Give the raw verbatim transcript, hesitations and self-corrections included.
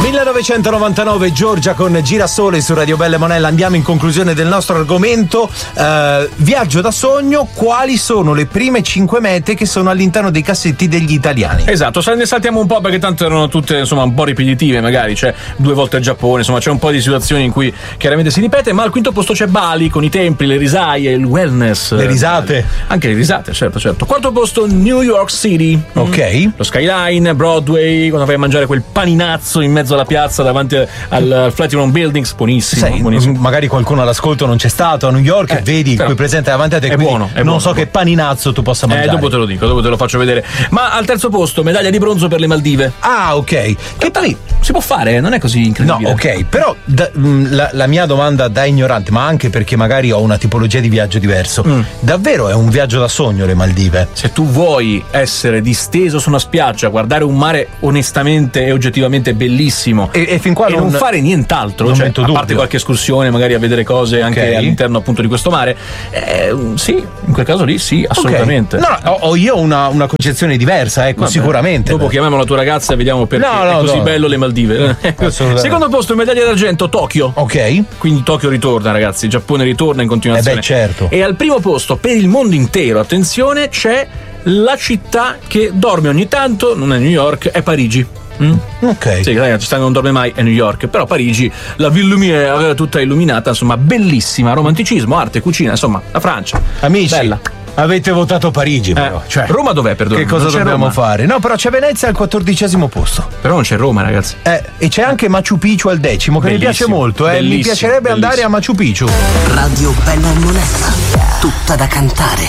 millenovecentonovantanove, Giorgia con Girasole su Radio Belle Monella. Andiamo in conclusione del nostro argomento. Uh, viaggio da sogno, quali sono le prime cinque mete che sono all'interno dei cassetti degli italiani? Esatto, ne saltiamo un po' perché tanto erano tutte insomma un po' ripetitive, magari c'è due volte il Giappone, insomma c'è un po' di situazioni in cui chiaramente si ripete, ma al quinto posto c'è Bali con i templi, le risaie, il wellness. Le risate. Anche le risate, certo, certo. Quarto posto New York City. Ok. Mm. Lo skyline, Broadway, quando vai a mangiare quel paninazzo in mezzo alla piazza davanti al Flatiron Buildings, buonissimo, Sai, buonissimo. magari qualcuno all'ascolto non c'è stato a New York, eh, vedi qui presente davanti a te, è buono, è non buono, so che paninazzo tu possa mangiare. Eh, dopo te lo dico, dopo te lo faccio vedere. Ma al terzo posto, medaglia di bronzo per le Maldive. Ah, ok. Che poi si può fare, non è così incredibile. No, ok, però da, mh, la, la mia domanda da ignorante, ma anche perché magari ho una tipologia di viaggio diverso. Mm. Davvero è un viaggio da sogno le Maldive? Se tu vuoi essere disteso su una spiaggia, guardare un mare onestamente e oggettivamente bellissimo e, e fin qua e non, non fare nient'altro, non cioè, a dubbio. parte qualche escursione magari a vedere cose okay. anche all'interno appunto di questo mare, eh, sì, in quel caso lì sì, assolutamente. Okay. No, no, ho, ho io una, una concezione diversa, ecco. Vabbè, sicuramente. Dopo chiamiamo la tua ragazza e vediamo perché no, no, è così no. bello le Maldive. Secondo posto, medaglia d'argento, Tokyo. Ok. Quindi Tokyo ritorna, ragazzi, il Giappone ritorna in continuazione. Eh beh, certo. E al primo posto per il mondo intero, attenzione, c'è la città che dorme ogni tanto, non è New York, è Parigi. Mm? Ok. Sì, la città che non dorme mai è New York, però Parigi, la Ville Lumière tutta illuminata, insomma, bellissima, romanticismo, arte, cucina, insomma, la Francia. Amici. Bella. Avete votato Parigi, però. Eh, cioè, Roma dov'è, perdono? Che cosa non dobbiamo Roma. fare? No, però c'è Venezia al quattordicesimo posto. Però non c'è Roma, ragazzi. Eh, e c'è anche Machu Picchu al decimo, che bellissimo, mi piace molto, eh. Mi piacerebbe bellissimo. andare a Machu Picchu. Radio Bella Monella, tutta da cantare.